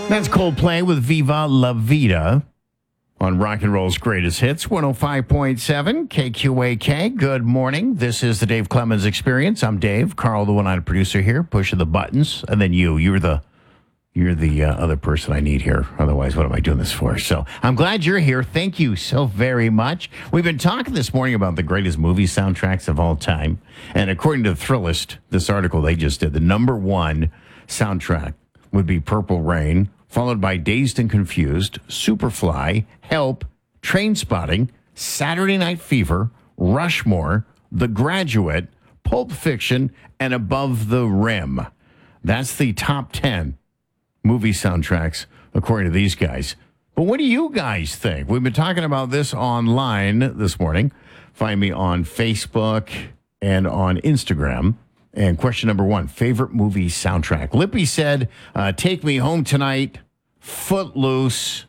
That's Coldplay with Viva La Vida on Rock and Roll's Greatest Hits, 105.7 KQAK. Good morning. This is the Dave Clemens Experience. I'm Dave. Carl, the one-eyed producer here, pushing the buttons. And then you're the other person I need here. Otherwise, what am I doing this for? So I'm glad you're here. Thank you so very much. We've been talking this morning about the greatest movie soundtracks of all time. And according to Thrillist, this article they just did, the number one soundtrack would be Purple Rain, followed by Dazed and Confused, Superfly, Help, Trainspotting, Saturday Night Fever, Rushmore, The Graduate, Pulp Fiction, and Above the Rim. That's the top 10 movie soundtracks, according to these guys. But what do you guys think? We've been talking about this online this morning. Find me on Facebook and on Instagram. And question number one, favorite movie soundtrack. Lippy said, Take Me Home Tonight, Footloose,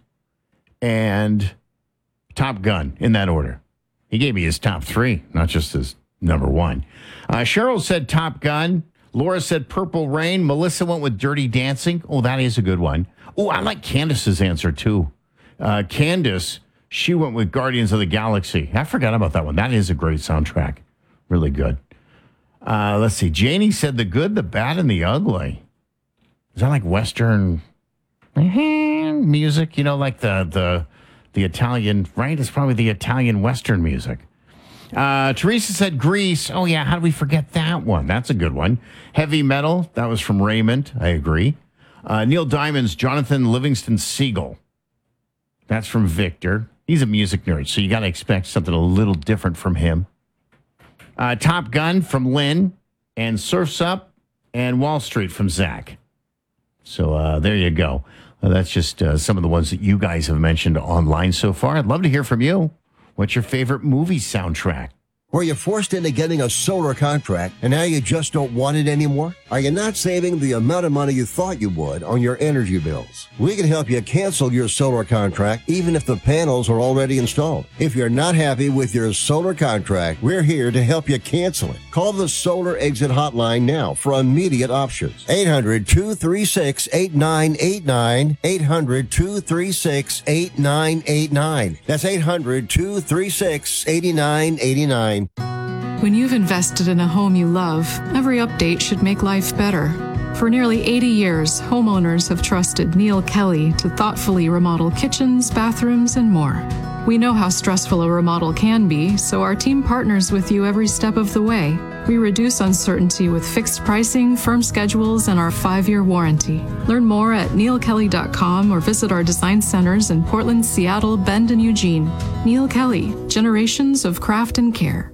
and Top Gun, in that order. He gave me his top three, not just his number one. Cheryl said Top Gun. Laura said Purple Rain. Melissa went with Dirty Dancing. Oh, that is a good one. Oh, I like Candace's answer, too. Candace, she went with Guardians of the Galaxy. I forgot about that one. That is a great soundtrack. Really good. Let's see. Janie said The Good, the Bad, and the Ugly. Is that like Western music? You know, like the Italian, right? It's probably the Italian Western music. Teresa said Grease. Oh, yeah. How do we forget that one? That's a good one. Heavy Metal. That was from Raymond. I agree. Neil Diamond's Jonathan Livingston Seagull. That's from Victor. He's a music nerd, so you got to expect something a little different from him. Top Gun from Lynn, and Surf's Up and Wall Street from Zach. So there you go. That's just some of the ones that you guys have mentioned online so far. I'd love to hear from you. What's your favorite movie soundtrack? Were you forced into getting a solar contract and now you just don't want it anymore? Are you not saving the amount of money you thought you would on your energy bills? We can help you cancel your solar contract even if the panels are already installed. If you're not happy with your solar contract, we're here to help you cancel it. Call the Solar Exit Hotline now for immediate options. 800-236-8989. 800-236-8989. That's 800-236-8989. When you've invested in a home you love, every update should make life better. For nearly 80 years, homeowners have trusted Neil Kelly to thoughtfully remodel kitchens, bathrooms, and more. We know how stressful a remodel can be, so our team partners with you every step of the way. We reduce uncertainty with fixed pricing, firm schedules, and our 5-year warranty. Learn more at neilkelly.com or visit our design centers in Portland, Seattle, Bend, and Eugene. Neil Kelly, generations of craft and care.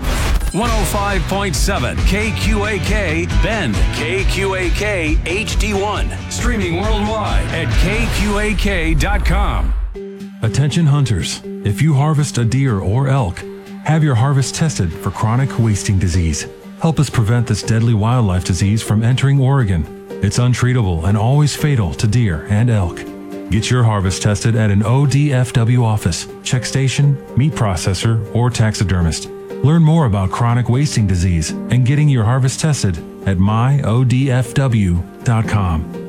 105.7 KQAK Bend, KQAK HD1, streaming worldwide at KQAK.com. Attention hunters, if you harvest a deer or elk, have your harvest tested for chronic wasting disease. Help us prevent this deadly wildlife disease from entering Oregon. It's untreatable and always fatal to deer and elk. Get your harvest tested at an ODFW office, check station, meat processor, or taxidermist. Learn more about chronic wasting disease and getting your harvest tested at myodfw.com.